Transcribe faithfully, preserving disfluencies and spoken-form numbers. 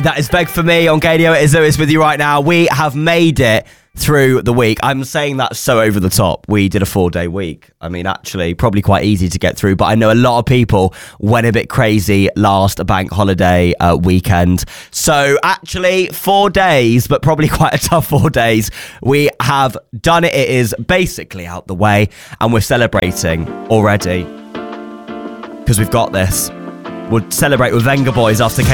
That is Beg For Me on Gadio. It is Lewis with you right now. We have made it through the week. I'm saying that so over the top. We did a four-day week. I mean, actually, probably quite easy to get through, but I know a lot of people went a bit crazy last bank holiday uh, weekend. So actually, four days, but probably quite a tough four days. We have done it. It is basically out the way, and we're celebrating already because we've got this. We'll celebrate with Venga Boys after